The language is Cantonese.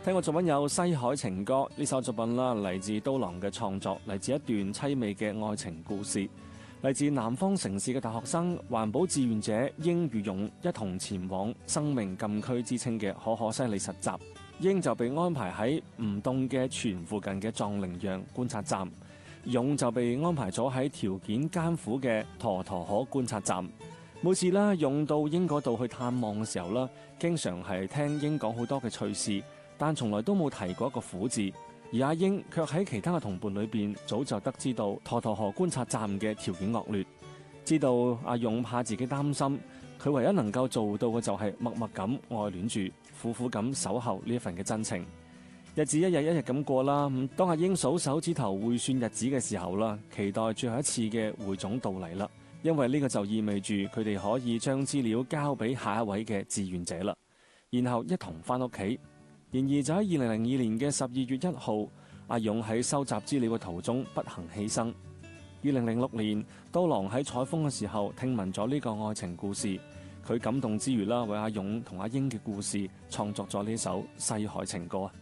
聽過作品有《西海情歌》呢首作品啦，嚟自刀郎嘅創作，嚟自一段凄美嘅愛情故事，嚟自南方城市嘅大學生環保志願者英與勇一同前往生命禁區之稱嘅可西里實習。英就被安排喺吳洞嘅泉附近嘅藏羚羊觀察站，勇就被安排咗喺條件艱苦嘅沱沱河觀察站。每次啦，勇到英嗰度去探望嘅時候啦，經常係聽英講好多嘅趣事，但從來都冇提過一個苦字，而阿英卻喺其他嘅同伴裏邊早就得知到沱沱河觀察站嘅條件惡劣，知道阿勇怕自己擔心，佢唯一能夠做到嘅就係默默咁愛戀住，苦苦咁守候呢一份嘅真情。日子一日一日咁過啦，當阿英數手指頭會算日子嘅時候啦，期待最後一次嘅匯總到嚟啦，因為呢個就意味住佢哋可以將資料交俾下一位嘅志願者啦，然後一同翻屋企。然而就喺2002年嘅12月1號，阿勇喺收集資料嘅途中不幸犧牲。2006年，刀郎喺採風嘅時候聽聞咗呢個愛情故事，佢感動之餘啦，為阿勇同阿英嘅故事創作咗呢首《西海情歌》。